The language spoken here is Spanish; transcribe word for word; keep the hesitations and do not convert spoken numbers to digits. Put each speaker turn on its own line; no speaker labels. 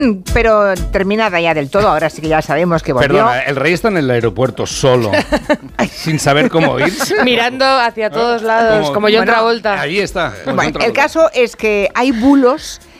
pero terminada ya del todo. Ahora sí que ya sabemos que volvió.
Perdona, el rey está en el aeropuerto solo, sin saber cómo irse.
Mirando hacia todos lados, como, como John
bueno,
Travolta.
Ahí está.
Bueno, el caso es que hay bulos